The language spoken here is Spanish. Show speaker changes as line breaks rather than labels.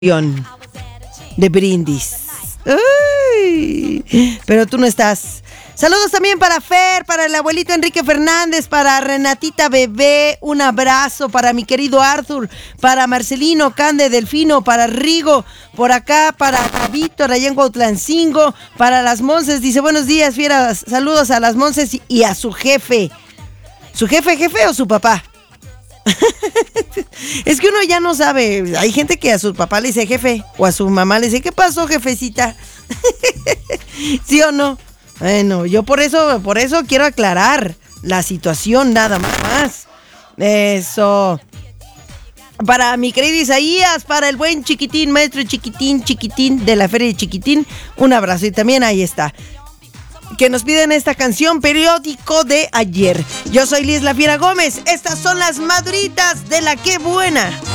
de brindis. ¡Ay! Pero tú no estás. Saludos también para Fer, para el abuelito Enrique Fernández, para Renatita Bebé, un abrazo para mi querido Arthur, para Marcelino, Cande, Delfino, para Rigo, por acá, para Víctor, allá en Cuautlancingo, para las Monses, dice buenos días, fieras, saludos a las Monses y a su jefe. ¿Su jefe o su papá? Es que uno ya no sabe. Hay gente que a su papá le dice jefe o a su mamá le dice ¿qué pasó, jefecita? ¿Sí o no? Bueno, yo por eso quiero aclarar la situación nada más. Eso. Para mi querido Isaías, para el buen Chiquitín, maestro Chiquitín de la Feria de Chiquitín, un abrazo. Y también ahí está, que nos piden esta canción, Periódico de Ayer. Yo soy Liz La Fiera Gómez. Estas son las maduritas de la Qué Buena.